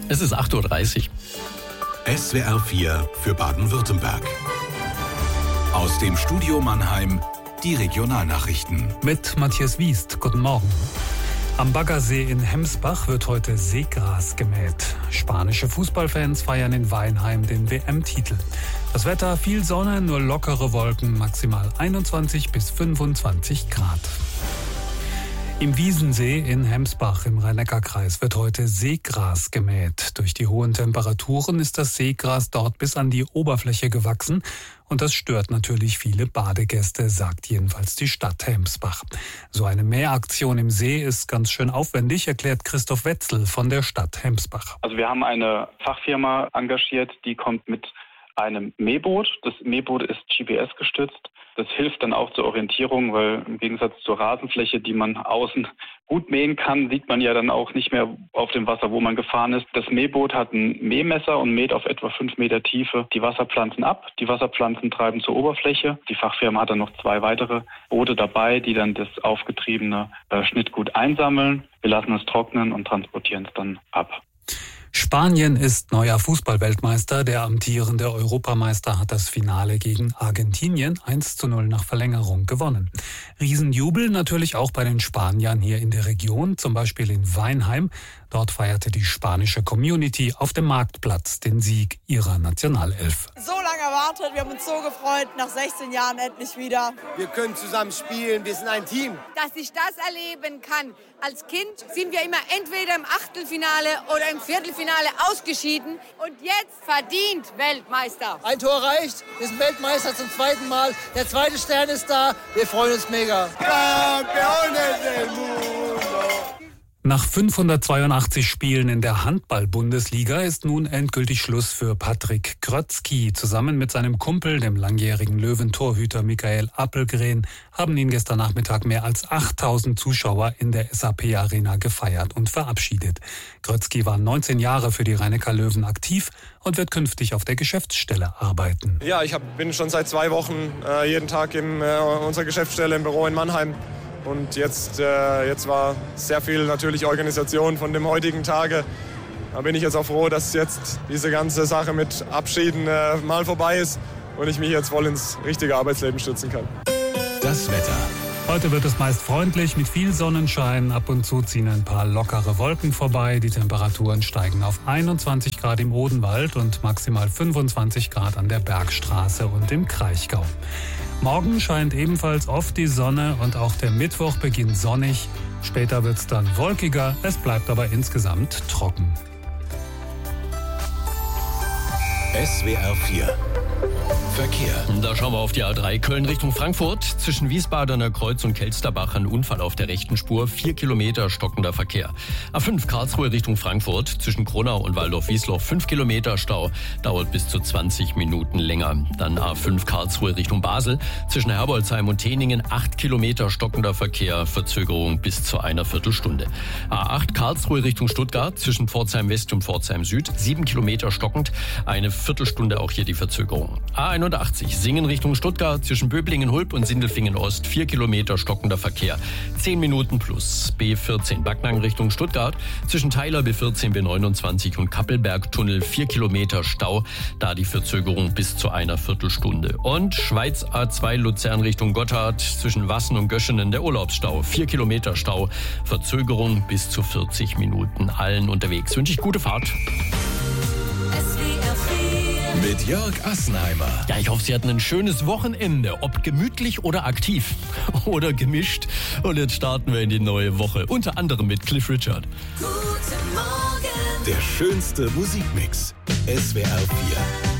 Es ist 8:30 Uhr. SWR 4 für Baden-Württemberg. Aus dem Studio Mannheim die Regionalnachrichten. Mit Matthias Wiest, guten Morgen. Am Baggersee in Hemsbach wird heute Seegras gemäht. Spanische Fußballfans feiern in Weinheim den WM-Titel. Das Wetter, viel Sonne, nur lockere Wolken, maximal 21 bis 25 Grad. Im Wiesensee in Hemsbach im Rhein-Neckar-Kreis wird heute Seegras gemäht. Durch die hohen Temperaturen ist das Seegras dort bis an die Oberfläche gewachsen und das stört natürlich viele Badegäste, sagt jedenfalls die Stadt Hemsbach. So eine Mähaktion im See ist ganz schön aufwendig, erklärt Christoph Wetzel von der Stadt Hemsbach. Also wir haben eine Fachfirma engagiert, die kommt mit einem Mähboot. Das Mähboot ist GPS gestützt. Das hilft dann auch zur Orientierung, weil im Gegensatz zur Rasenfläche, die man außen gut mähen kann, sieht man ja dann auch nicht mehr auf dem Wasser, wo man gefahren ist. Das Mähboot hat ein Mähmesser und mäht auf etwa 5 Meter Tiefe die Wasserpflanzen ab. Die Wasserpflanzen treiben zur Oberfläche. Die Fachfirma hat dann noch 2 weitere Boote dabei, die dann das aufgetriebene Schnittgut einsammeln. Wir lassen es trocknen und transportieren es dann ab. Spanien ist neuer Fußballweltmeister. Der amtierende Europameister hat das Finale gegen Argentinien 1:0 nach Verlängerung gewonnen. Riesenjubel natürlich auch bei den Spaniern hier in der Region, zum Beispiel in Weinheim. Dort feierte die spanische Community auf dem Marktplatz den Sieg ihrer Nationalelf. So lange erwartet, wir haben uns so gefreut, nach 16 Jahren endlich wieder. Wir können zusammen spielen, wir sind ein Team. Dass ich das erleben kann. Als Kind sind wir immer entweder im Achtelfinale oder im Viertelfinale ausgeschieden und jetzt verdient Weltmeister. Ein Tor reicht, wir sind Weltmeister zum 2. Mal. Der 2. Stern ist da, wir freuen uns mega. Campeones del mundo. Nach 582 Spielen in der Handball-Bundesliga ist nun endgültig Schluss für Patrick Grötzky. Zusammen mit seinem Kumpel, dem langjährigen Löwen-Torhüter Michael Appelgren, haben ihn gestern Nachmittag mehr als 8000 Zuschauer in der SAP-Arena gefeiert und verabschiedet. Grötzky war 19 Jahre für die Rhein-Neckar-Löwen aktiv und wird künftig auf der Geschäftsstelle arbeiten. Ja, ich bin schon seit 2 Wochen jeden Tag in unserer Geschäftsstelle im Büro in Mannheim. Und jetzt war sehr viel natürlich Organisation von dem heutigen Tage. Da bin ich jetzt auch froh, dass jetzt diese ganze Sache mit Abschieden mal vorbei ist und ich mich jetzt voll ins richtige Arbeitsleben stützen kann. Das Wetter. Heute wird es meist freundlich mit viel Sonnenschein. Ab und zu ziehen ein paar lockere Wolken vorbei. Die Temperaturen steigen auf 21 Grad im Odenwald und maximal 25 Grad an der Bergstraße und im Kraichgau. Morgen scheint ebenfalls oft die Sonne und auch der Mittwoch beginnt sonnig. Später wird es dann wolkiger, es bleibt aber insgesamt trocken. SWR 4 Verkehr. Da schauen wir auf die A3 Köln Richtung Frankfurt. Zwischen Wiesbadener Kreuz und Kelsterbach ein Unfall auf der rechten Spur. 4 Kilometer stockender Verkehr. A5 Karlsruhe Richtung Frankfurt. Zwischen Kronau und Waldorf-Wiesloch 5 Kilometer Stau. Dauert bis zu 20 Minuten länger. Dann A5 Karlsruhe Richtung Basel. Zwischen Herbolzheim und Teningen 8 Kilometer stockender Verkehr. Verzögerung bis zu einer Viertelstunde. A8 Karlsruhe Richtung Stuttgart. Zwischen Pforzheim West und Pforzheim Süd 7 Kilometer stockend. Eine Viertelstunde auch hier die Verzögerung. A81 Singen Richtung Stuttgart, zwischen Böblingen-Hulb und Sindelfingen-Ost 4 Kilometer stockender Verkehr, 10 Minuten plus. B14 Backnang Richtung Stuttgart, zwischen Theiler B14, B29 und Kappelberg-Tunnel 4 Kilometer Stau, da die Verzögerung bis zu einer Viertelstunde. Und Schweiz A2 Luzern Richtung Gotthard, zwischen Wassen und Göschenen der Urlaubsstau, 4 Kilometer Stau, Verzögerung bis zu 40 Minuten. Allen unterwegs wünsche ich gute Fahrt. Mit Jörg Assenheimer. Ja, ich hoffe, Sie hatten ein schönes Wochenende, ob gemütlich oder aktiv oder gemischt. Und jetzt starten wir in die neue Woche, unter anderem mit Cliff Richard. Guten Morgen. Der schönste Musikmix. SWR 4.